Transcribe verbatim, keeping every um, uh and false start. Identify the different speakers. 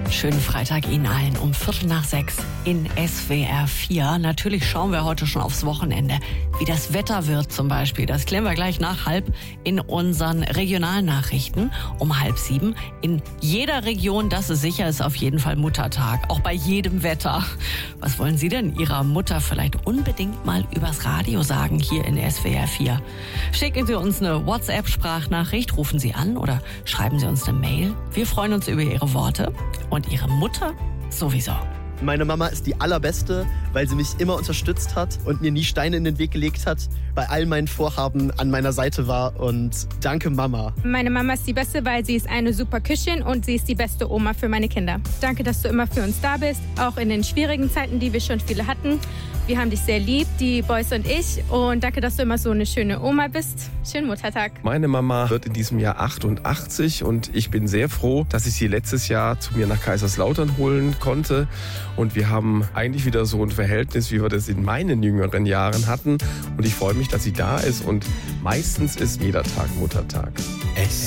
Speaker 1: Schönen Freitag Ihnen allen um Viertel nach sechs in S W R vier. Natürlich schauen wir heute schon aufs Wochenende. Wie das Wetter wird zum Beispiel, das klären wir gleich nach halb in unseren Regionalnachrichten um halb sieben. In jeder Region, das ist sicher, ist auf jeden Fall Muttertag. Auch bei jedem Wetter. Was wollen Sie denn Ihrer Mutter vielleicht unbedingt mal übers Radio sagen hier in S W R vier? Schicken Sie uns eine WhatsApp-Sprachnachricht, rufen Sie an oder schreiben Sie uns eine Mail. Wir freuen uns über Ihre Worte und Ihre Mutter sowieso.
Speaker 2: Meine Mama ist die allerbeste, weil sie mich immer unterstützt hat und mir nie Steine in den Weg gelegt hat, bei all meinen Vorhaben an meiner Seite war. Und danke, Mama.
Speaker 3: Meine Mama ist die Beste, weil sie ist eine super Köchin und sie ist die beste Oma für meine Kinder. Danke, dass du immer für uns da bist, auch in den schwierigen Zeiten, die wir schon viele hatten. Wir haben dich sehr lieb, die Boys und ich. Und danke, dass du immer so eine schöne Oma bist. Schönen Muttertag.
Speaker 4: Meine Mama wird in diesem Jahr achtundachtzig und ich bin sehr froh, dass ich sie letztes Jahr zu mir nach Kaiserslautern holen konnte. Und wir haben eigentlich wieder so ein Verhältnis, wie wir das in meinen jüngeren Jahren hatten. Und ich freue mich, dass sie da ist. Und meistens ist jeder Tag Muttertag.
Speaker 5: S